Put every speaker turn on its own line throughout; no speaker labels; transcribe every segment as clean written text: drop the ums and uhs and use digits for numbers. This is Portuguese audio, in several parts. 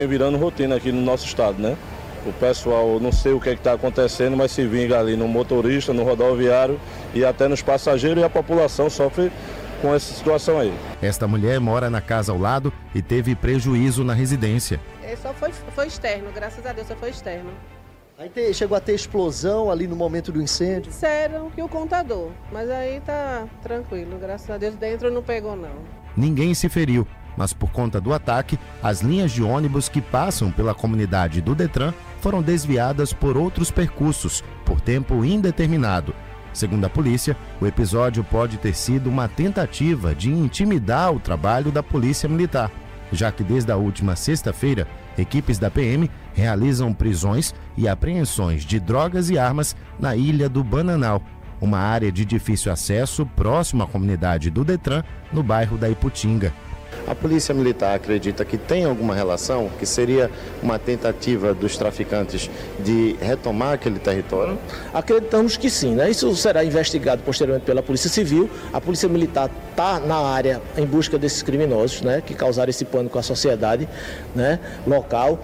Virando rotina aqui no nosso estado, né? O pessoal, não sei o que está acontecendo, mas se vinga ali no motorista, no rodoviário e até nos passageiros, e a população sofre com essa situação aí.
Esta mulher mora na casa ao lado e teve prejuízo na residência.
Só foi externo, graças a Deus só foi externo.
Aí chegou a ter explosão ali no momento do incêndio?
Disseram que o contador, mas aí tá tranquilo, graças a Deus dentro não pegou não.
Ninguém se feriu, mas por conta do ataque, as linhas de ônibus que passam pela comunidade do Detran foram desviadas por outros percursos, por tempo indeterminado. Segundo a polícia, o episódio pode ter sido uma tentativa de intimidar o trabalho da Polícia Militar, já que desde a última sexta-feira, equipes da PM realizam prisões e apreensões de drogas e armas na Ilha do Bananal, uma área de difícil acesso próximo à comunidade do Detran, no bairro da Iputinga.
A Polícia Militar acredita que tem alguma relação, que seria uma tentativa dos traficantes de retomar aquele território?
Acreditamos que sim, né? Isso será investigado posteriormente pela Polícia Civil. A Polícia Militar está na área em busca desses criminosos, né? Que causaram esse pânico à sociedade, né? Local.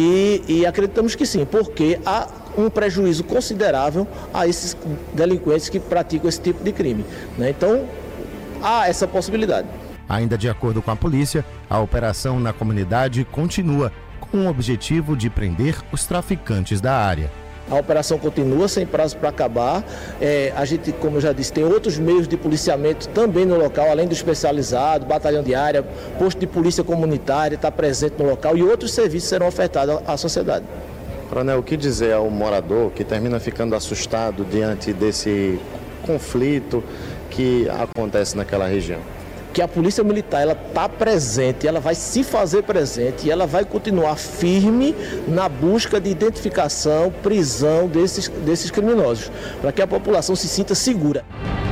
E acreditamos que sim, porque há um prejuízo considerável a esses delinquentes que praticam esse tipo de crime, né? Então, há essa possibilidade.
Ainda de acordo com a polícia, a operação na comunidade continua, com o objetivo de prender os traficantes da área.
A operação continua sem prazo para acabar. A gente, como eu já disse, tem outros meios de policiamento também no local, além do especializado, batalhão de área, posto de polícia comunitária está presente no local e outros serviços serão ofertados à sociedade.
Coronel, o que dizer ao morador que termina ficando assustado diante desse conflito que acontece naquela região?
Que a Polícia Militar ela está presente, ela vai se fazer presente e ela vai continuar firme na busca de identificação, prisão desses criminosos, para que a população se sinta segura.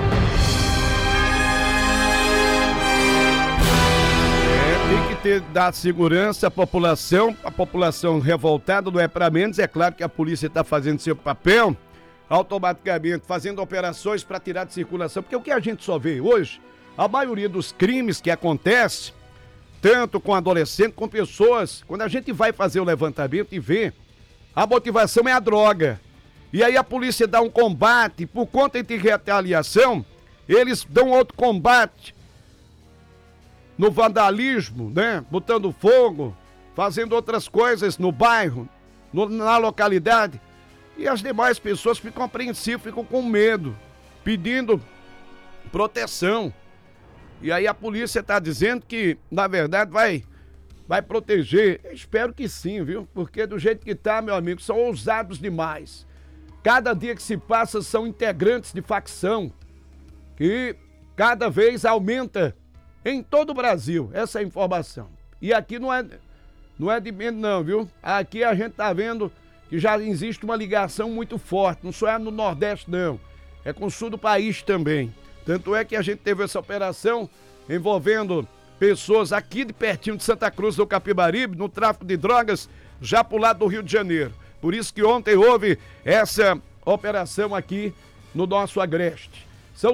Tem que dar segurança à população revoltada não é para menos. É claro que a polícia está fazendo seu papel, automaticamente fazendo operações para tirar de circulação, porque o que a gente só vê hoje, a maioria dos crimes que acontece, tanto com adolescentes, com pessoas, quando a gente vai fazer o levantamento e vê, a motivação é a droga. E aí a polícia dá um combate, por conta de retaliação, eles dão outro combate no vandalismo, né? Botando fogo, fazendo outras coisas no bairro, na localidade. E as demais pessoas ficam apreensivas, ficam com medo, pedindo proteção. E aí a polícia está dizendo que, na verdade, vai proteger. Eu espero que sim, viu? Porque do jeito que tá, meu amigo, são ousados demais. Cada dia que se passa são integrantes de facção que cada vez aumenta em todo o Brasil essa informação. E aqui não é de medo não, viu? Aqui a gente tá vendo que já existe uma ligação muito forte. Não só é no Nordeste, não. É com o sul do país também. Tanto é que a gente teve essa operação envolvendo pessoas aqui de pertinho de Santa Cruz do Capibaribe, no tráfico de drogas, já pro lado do Rio de Janeiro. Por isso que ontem houve essa operação aqui no nosso Agreste. São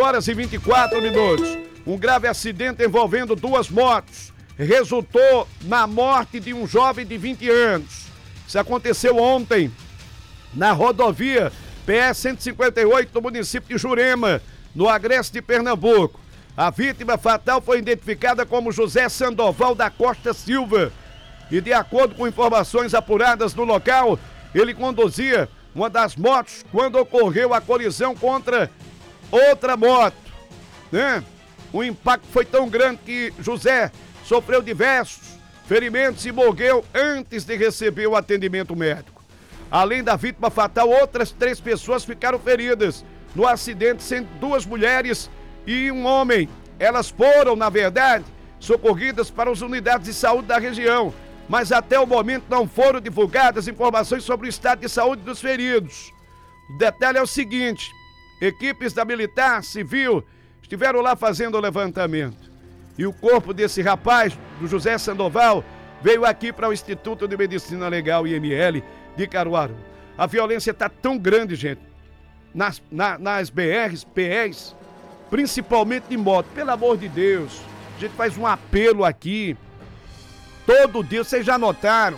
7h24. Um grave acidente envolvendo duas motos resultou na morte de um jovem de 20 anos. Isso aconteceu ontem na rodovia PS-158 do município de Jurema, no Agreste de Pernambuco. A vítima fatal foi identificada como José Sandoval da Costa Silva. E de acordo com informações apuradas no local, ele conduzia uma das motos quando ocorreu a colisão contra outra moto, né? O impacto foi tão grande que José sofreu diversos ferimentos e morreu antes de receber o atendimento médico. Além da vítima fatal, outras 3 pessoas ficaram feridas no acidente, sendo 2 mulheres e um homem. Elas foram, na verdade, socorridas para as unidades de saúde da região, mas até o momento não foram divulgadas informações sobre o estado de saúde dos feridos. O detalhe é o seguinte: equipes da Militar Civil estiveram lá fazendo o levantamento. E o corpo desse rapaz, do José Sandoval, veio aqui para o Instituto de Medicina Legal, IML, de Caruaru. A violência está tão grande, gente, nas BRs, PEs, principalmente de moto. Pelo amor de Deus, a gente faz um apelo aqui. todo dia, vocês já notaram?